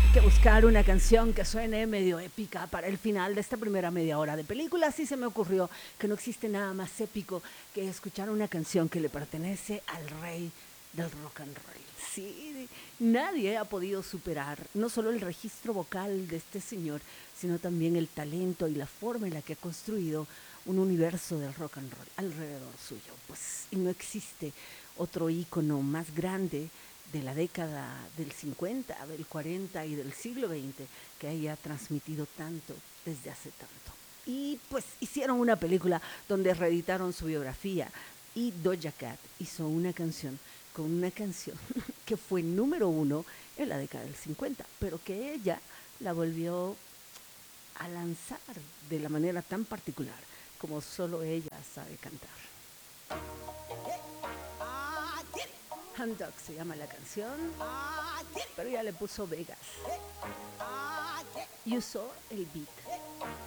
que buscar una canción que suene medio épica para el final de esta primera media hora de película. Así se me ocurrió que no existe nada más épico que escuchar una canción que le pertenece al rey del rock and roll. Sí, nadie ha podido superar no solo el registro vocal de este señor, sino también el talento y la forma en la que ha construido un universo del rock and roll alrededor suyo. Pues y no existe otro ícono más grande de la década del 50, del 40 y del siglo XX que haya transmitido tanto desde hace tanto. Y pues hicieron una película donde reeditaron su biografía y Doja Cat hizo una canción con una canción que fue número uno en la década del 50, pero que ella la volvió a lanzar de la manera tan particular como solo ella sabe cantar. Hand Dog se llama la canción, pero ya le puso Vegas. Y usó el beat.